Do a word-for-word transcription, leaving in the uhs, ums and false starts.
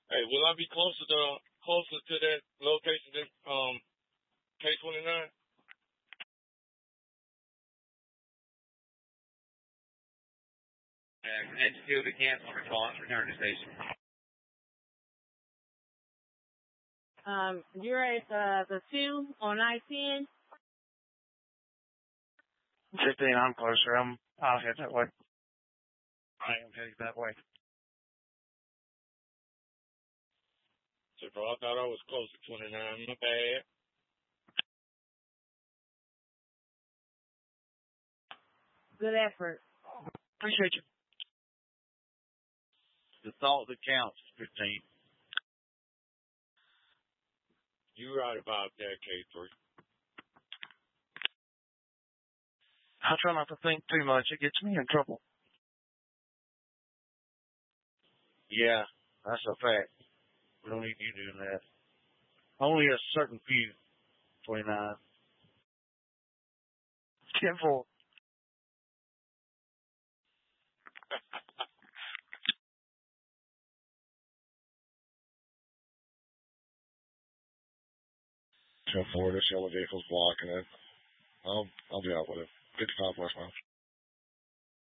Hey, will I be closer to closer to that location than um K twenty-nine? Uh, execute the cancel response, return to station. Um, you're at uh, the two on I ten. fifteen, I'm closer. I'm, I'll head that way. I am heading that way. So, bro, I thought I was close to twenty-nine. My bad. Good effort. Appreciate you. The thought that counts is fifteen. You right about that, K three. I try not to think too much. It gets me in trouble. Yeah, that's a fact. We don't need you doing that. Only a certain few. twenty-nine. ten four. ten four, this yellow vehicle's blocking it. I'll, I'll be out with it. fifty-five west miles.